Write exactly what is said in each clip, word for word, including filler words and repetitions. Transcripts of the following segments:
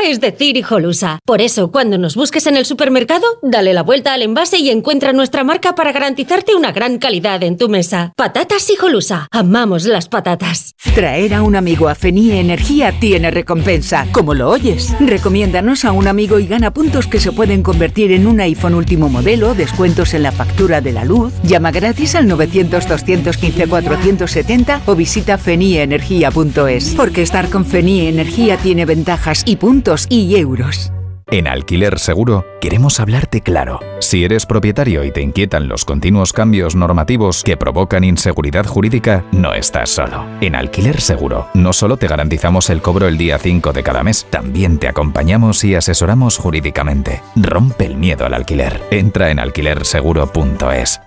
es decir hijolusa. Por eso, cuando nos busques en el supermercado, dale la vuelta al envase y encuentra nuestra marca para garantizarte una gran calidad en tu mesa. Patatas hijolusa. Amamos las patatas. Traer a un amigo a Fenie Energía tiene recompensa, como lo oyes. Recomiéndanos a un amigo y gana puntos que se pueden convertir en un iPhone último modelo, descuentos en la factura de la luz. Llama gratis al novecientos, doscientos quince, cuatrocientos setenta o visita fenie energía punto es. Porque estar con Fenie Energía tiene ventajas y puntos y euros. En Alquiler Seguro queremos hablarte claro. Si eres propietario y te inquietan los continuos cambios normativos que provocan inseguridad jurídica, no estás solo. En Alquiler Seguro no solo te garantizamos el cobro el día cinco de cada mes, también te acompañamos y asesoramos jurídicamente. Rompe el miedo al alquiler. Entra en alquiler seguro punto es.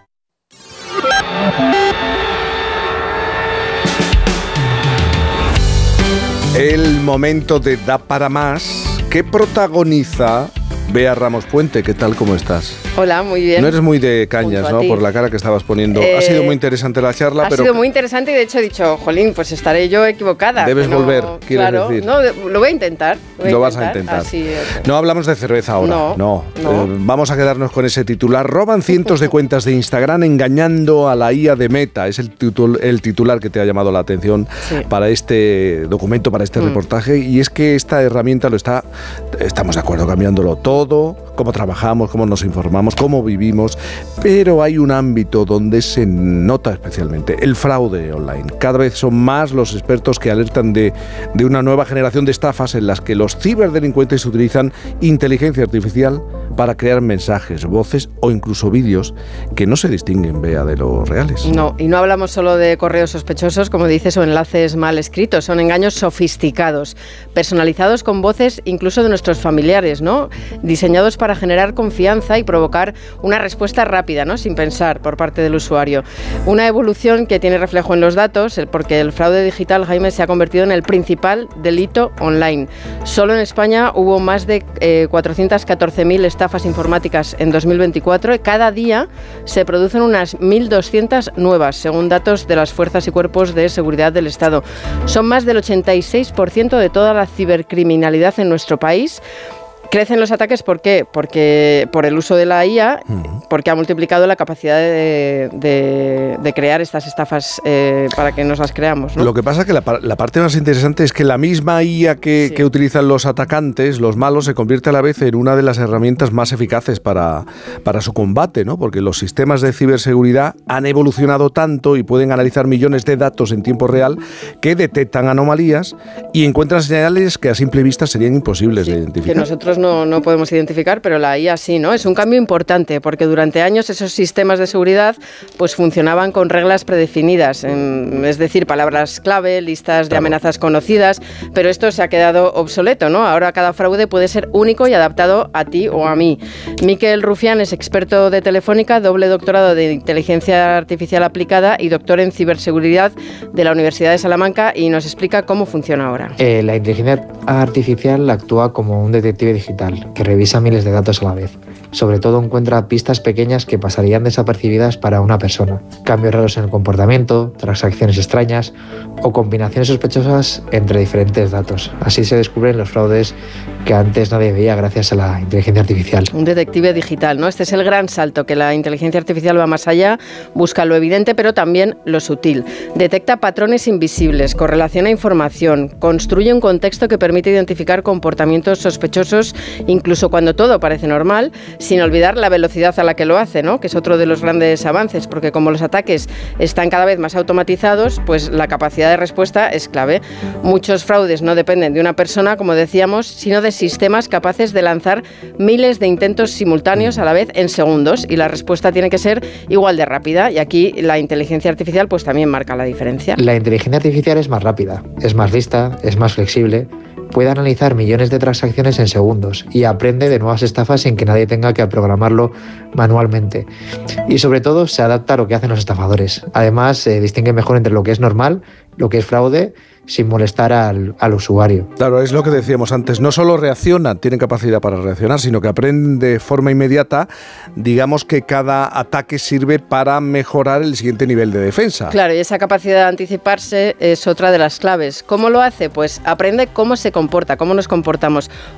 El momento de Da para Más, que protagoniza Bea Ramos Puente. ¿Qué tal? ¿Cómo estás? Hola, muy bien. No eres muy de cañas, ¿no? Por la cara que estabas poniendo. Eh, ha sido muy interesante la charla, ha pero... Ha sido muy interesante y de hecho he dicho, jolín, pues estaré yo equivocada. Debes no, volver, quieres claro, decir. No, lo voy a intentar. Lo, voy lo a vas intentar. a intentar. Así es. No hablamos de cerveza ahora, no. no. no. Eh, vamos a quedarnos con ese titular. Roban cientos de cuentas de Instagram engañando a la I A de Meta. Es el, titul, el titular que te ha llamado la atención sí. para este documento, para este mm. reportaje. Y es que esta herramienta lo está, estamos de acuerdo, cambiándolo todo, cómo trabajamos, cómo nos informamos, cómo vivimos, pero hay un ámbito donde se nota especialmente el fraude online. Cada vez son más los expertos que alertan de, de una nueva generación de estafas en las que los ciberdelincuentes utilizan inteligencia artificial para crear mensajes, voces o incluso vídeos que no se distinguen, Bea, de los reales. No, y no hablamos solo de correos sospechosos, como dices, o enlaces mal escritos, son engaños sofisticados, personalizados con voces incluso de nuestros familiares, ¿no? Diseñados para generar confianza y provocar una respuesta rápida, ¿no? Sin pensar por parte del usuario. Una evolución que tiene reflejo en los datos, porque el fraude digital, Jaime, se ha convertido en el principal delito online. Solo en España hubo más de eh, cuatrocientas catorce mil estafas informáticas en dos mil veinticuatro y cada día se producen unas mil doscientas nuevas, según datos de las fuerzas y cuerpos de seguridad del Estado. Son más del ochenta y seis por ciento de toda la cibercriminalidad en nuestro país. Crecen los ataques, ¿por qué? Porque por el uso de la I A, porque ha multiplicado la capacidad de, de, de crear estas estafas eh, para que nos las creamos, ¿no? Lo que pasa es que la, la parte más interesante es que la misma I A que, sí. que utilizan los atacantes, los malos, se convierte a la vez en una de las herramientas más eficaces para, para su combate, ¿no? Porque los sistemas de ciberseguridad han evolucionado tanto y pueden analizar millones de datos en tiempo real que detectan anomalías y encuentran señales que a simple vista serían imposibles sí, de identificar. Que nosotros No, no podemos identificar, pero la I A sí, ¿no? Es un cambio importante porque durante años esos sistemas de seguridad pues funcionaban con reglas predefinidas, en, es decir, palabras clave, listas de amenazas conocidas, pero esto se ha quedado obsoleto, ¿no? Ahora cada fraude puede ser único y adaptado a ti o a mí. Miquel Rufián es experto de Telefónica, doble doctorado de inteligencia artificial aplicada y doctor en ciberseguridad de la Universidad de Salamanca y nos explica cómo funciona ahora. Eh, la inteligencia artificial actúa como un detective digital que revisa miles de datos a la vez. Sobre todo encuentra pistas pequeñas que pasarían desapercibidas para una persona. Cambios raros en el comportamiento, transacciones extrañas o combinaciones sospechosas entre diferentes datos. Así se descubren los fraudes que antes nadie veía gracias a la inteligencia artificial. Un detective digital, ¿no? Este es el gran salto, que la inteligencia artificial va más allá, busca lo evidente pero también lo sutil. Detecta patrones invisibles, correlaciona información, construye un contexto que permite identificar comportamientos sospechosos incluso cuando todo parece normal, sin olvidar la velocidad a la que lo hace, ¿no? Que es otro de los grandes avances, porque como los ataques están cada vez más automatizados, pues la capacidad de respuesta es clave. Muchos fraudes no dependen de una persona, como decíamos, sino de sistemas capaces de lanzar miles de intentos simultáneos a la vez en segundos, y la respuesta tiene que ser igual de rápida, y aquí la inteligencia artificial pues también marca la diferencia. La inteligencia artificial es más rápida, es más lista, es más flexible, puede analizar millones de transacciones en segundos y aprende de nuevas estafas sin que nadie tenga que programarlo manualmente. Y sobre todo se adapta a lo que hacen los estafadores. Además, se distingue mejor entre lo que es normal, lo que es fraude, sin molestar al, al usuario. Claro, es lo que decíamos antes, no solo reaccionan, tienen capacidad para reaccionar, sino que aprenden de forma inmediata. Digamos que cada ataque sirve para mejorar el siguiente nivel de defensa. Claro, y esa capacidad de anticiparse es otra de las claves. ¿Cómo lo hace? Pues aprende cómo se comporta, cómo nos comportamos.